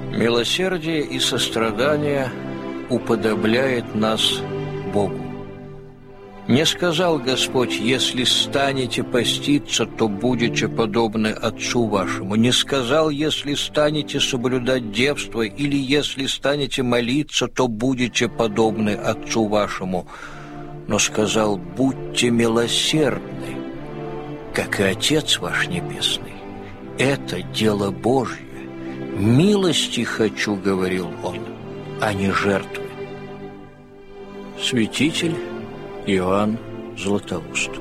Милосердие и сострадание уподобляет нас Богу. Не сказал Господь: если станете поститься, то будете подобны Отцу вашему. Не сказал: если станете соблюдать девство, или если станете молиться, то будете подобны Отцу вашему. Но сказал: будьте милосердны, как и Отец ваш Небесный. Это дело Божье. Милости хочу, говорил Он, а не жертвы. Святитель Иоанн Златоуст.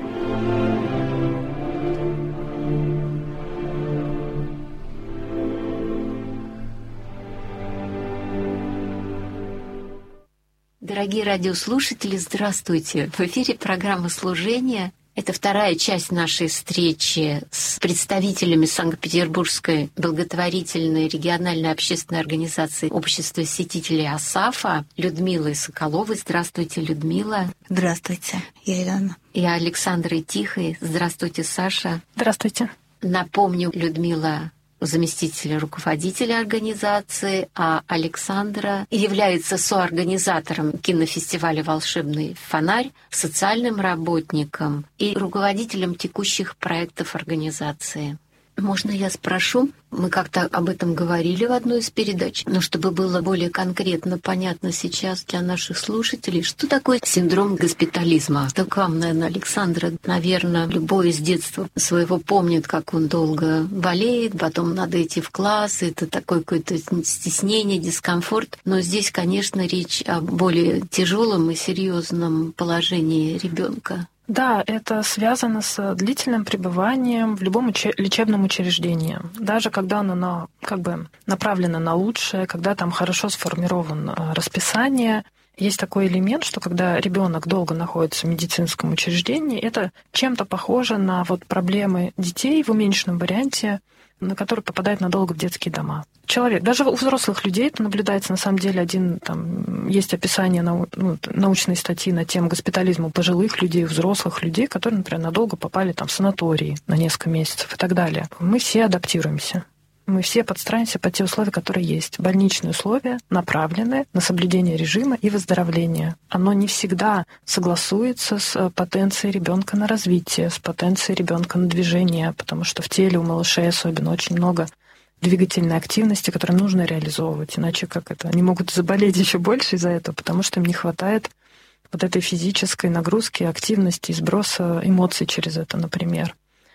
Дорогие радиослушатели, здравствуйте! В эфире программа «Служение». Это вторая часть нашей встречи с представителями Санкт-Петербургской благотворительной региональной общественной организации Общества святителей Асафа Людмилой Соколовой. Здравствуйте, Людмила. Здравствуйте, Елена. И Александрой Тихой. Здравствуйте, Саша. Здравствуйте. Напомню, Людмила заместитель руководителя организации, а Александра является соорганизатором кинофестиваля «Волшебный фонарь», социальным работником и руководителем текущих проектов организации. Можно я спрошу? Мы как-то об этом говорили в одной из передач, но чтобы было более конкретно понятно сейчас для наших слушателей, что такое синдром госпитализма? Так вам, наверное, Александра, наверное, любой из детства своего помнит, как он долго болеет, потом надо идти в класс, это такое какое-то стеснение, дискомфорт. Но здесь, конечно, речь о более тяжелом и серьезном положении ребенка. Да, это связано с длительным пребыванием в любом лечебном учреждении. Даже когда оно направлено на лучшее, когда там хорошо сформировано расписание, есть такой элемент, что когда ребенок долго находится в медицинском учреждении, это чем-то похоже на проблемы детей в уменьшенном варианте, на которые попадают надолго в детские дома. Человек, даже у взрослых людей это наблюдается, на самом деле, есть описание научной статьи на тему госпитализма у пожилых людей, у взрослых людей, которые, например, надолго попали в санатории на несколько месяцев и так далее. Мы все адаптируемся. Мы все подстраиваемся под те условия, которые есть. Больничные условия направлены на соблюдение режима и выздоровление. Оно не всегда согласуется с потенцией ребенка на развитие, с потенцией ребенка на движение, потому что в теле у малышей особенно очень много двигательной активности, которую нужно реализовывать. Иначе они могут заболеть еще больше из-за этого, потому что им не хватает этой физической нагрузки, активности и сброса эмоций через это, например.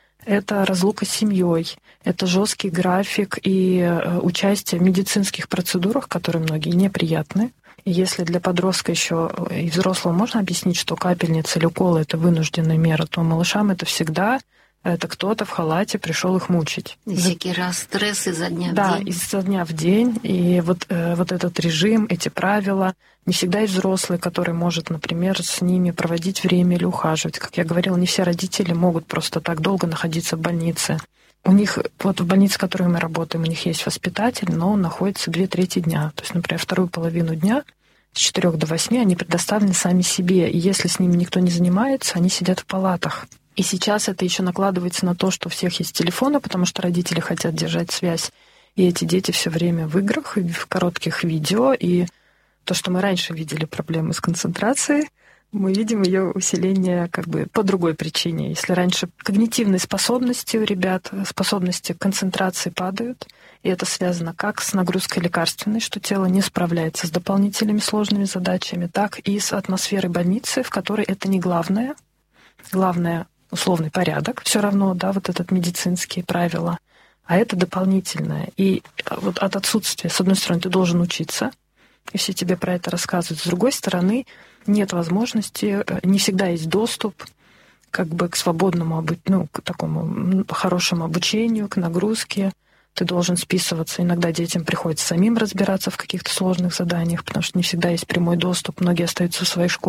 Это разлука с семьей, это жесткий график и участие в медицинских процедурах, которые многие неприятны. И если для подростка еще и взрослого можно объяснить, что капельница или уколы — это вынужденная мера, то малышам это всегда кто-то в халате пришел их мучить. И всякий раз стресс изо дня в день. Да, изо дня в день. И вот этот режим, эти правила. Не всегда есть взрослый, который может, например, с ними проводить время или ухаживать. Как я говорила, не все родители могут просто так долго находиться в больнице. У них, в больнице, в которой мы работаем, у них есть воспитатель, но он находится 2/3 дня. То есть, например, вторую половину дня с 4 до 8 они предоставлены сами себе. И если с ними никто не занимается, они сидят в палатах. И сейчас это еще накладывается на то, что у всех есть телефоны, потому что родители хотят держать связь. И эти дети все время в играх, и в коротких видео. И то, что мы раньше видели проблемы с концентрацией, мы видим ее усиление по другой причине. Если раньше когнитивные способности у ребят, способности к концентрации падают, и это связано как с нагрузкой лекарственной, что тело не справляется с дополнительными сложными задачами, так и с атмосферой больницы, в которой это не главное. Главное — условный порядок, все равно, этот медицинские правила, а это дополнительное. И от отсутствия, с одной стороны, ты должен учиться, и все тебе про это рассказывают. С другой стороны, нет возможности, не всегда есть доступ к свободному, к такому хорошему обучению, к нагрузке. Ты должен списываться. Иногда детям приходится самим разбираться в каких-то сложных заданиях, потому что не всегда есть прямой доступ. Многие остаются в своей школе.